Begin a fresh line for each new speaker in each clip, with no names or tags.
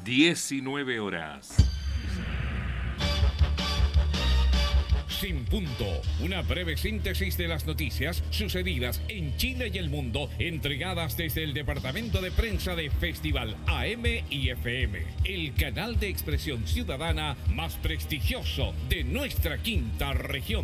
19 horas.
Sin Punto, una breve síntesis de las noticias sucedidas en Chile y el mundo, entregadas desde el departamento de prensa de Festival AM y FM, el canal de expresión ciudadana más prestigioso de nuestra quinta región.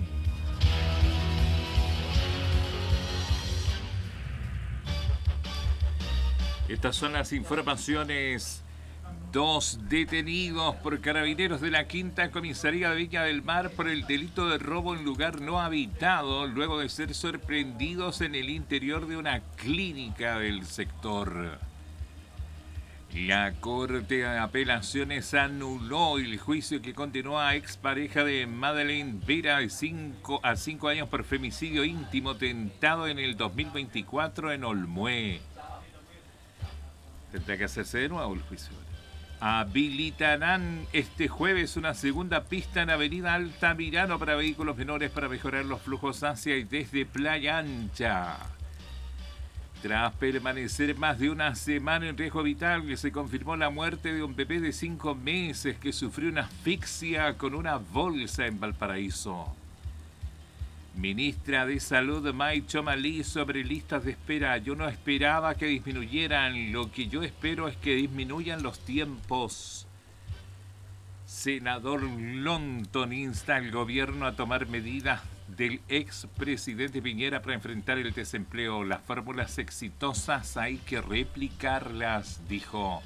Estas son las informaciones. 2 detenidos por carabineros de la Quinta Comisaría de Viña del Mar por el delito de robo en lugar no habitado, luego de ser sorprendidos en el interior de una clínica del sector. La Corte de Apelaciones anuló el juicio que condenó a expareja de Madeleine Vera a 5 años por femicidio íntimo tentado en el 2024 en Olmué. Tendrá que hacerse de nuevo el juicio. Habilitarán este jueves una segunda pista en Avenida Altamirano para vehículos menores para mejorar los flujos hacia y desde Playa Ancha. Tras permanecer más de una semana en riesgo vital, se confirmó la muerte de un bebé de 5 meses que sufrió una asfixia con una bolsa en Valparaíso. Ministra de Salud May Chomalí sobre listas de espera. Yo no esperaba que disminuyeran. Lo que yo espero es que disminuyan los tiempos. Senador Lonton insta al gobierno a tomar medidas del expresidente Piñera para enfrentar el desempleo. Las fórmulas exitosas hay que replicarlas, dijo.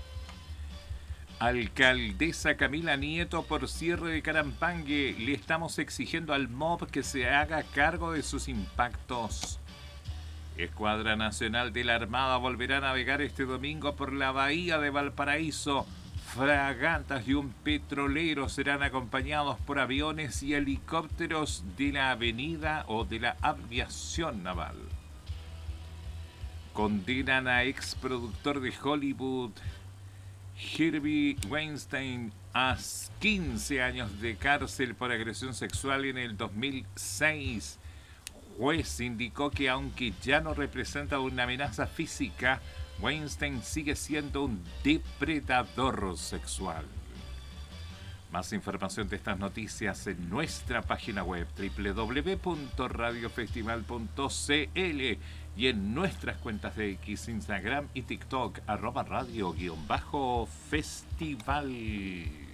Alcaldesa Camila Nieto por cierre de Carampangue. Le estamos exigiendo al MOB que se haga cargo de sus impactos. Escuadra Nacional de la Armada volverá a navegar este domingo por la bahía de Valparaíso. Fragatas y un petrolero serán acompañados por aviones y helicópteros de la avenida o de la aviación naval. Condenan a exproductor de Hollywood Harvey Weinstein a 15 años de cárcel por agresión sexual en el 2006. Juez indicó que aunque ya no representa una amenaza física, Weinstein sigue siendo un depredador sexual. Más información de estas noticias en nuestra página web www.radiofestival.cl y en nuestras cuentas de X, Instagram y TikTok @radio_festival.